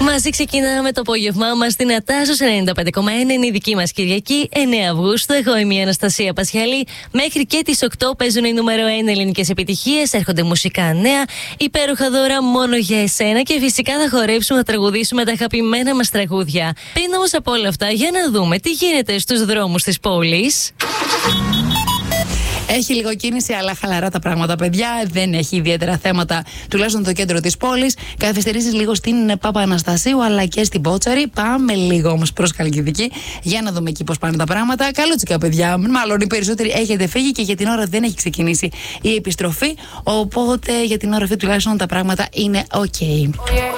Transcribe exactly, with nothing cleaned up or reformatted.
Μαζί ξεκινάμε το απόγευμά μας στην Ατάσος ενενήντα πέντε κόμμα ένα. Είναι η δική μας Κυριακή, εννέα Αυγούστου. Εγώ είμαι η Αναστασία Πασχαλή. Μέχρι και τις οκτώ παίζουν οι νούμερο ένα ελληνικές επιτυχίες. Έρχονται μουσικά νέα, υπέροχα δώρα μόνο για εσένα και φυσικά θα χορέψουμε, θα τραγουδήσουμε τα αγαπημένα μας τραγούδια. Πριν όμως από όλα αυτά, για να δούμε τι γίνεται στους δρόμους της πόλης. Έχει λίγο κίνηση, αλλά χαλαρά τα πράγματα, παιδιά. Δεν έχει ιδιαίτερα θέματα, τουλάχιστον το κέντρο της πόλης. Καθυστερήσεις λίγο στην Παπα-Αναστασίου, αλλά και στην Πότσαρη. Πάμε λίγο όμως προς Χαλκιδική, για να δούμε εκεί πώς πάνε τα πράγματα. Καλούτσικα, παιδιά. Μάλλον οι περισσότεροι έχετε φύγει και για την ώρα δεν έχει ξεκινήσει η επιστροφή. Οπότε για την ώρα αυτή τουλάχιστον τα πράγματα είναι ok.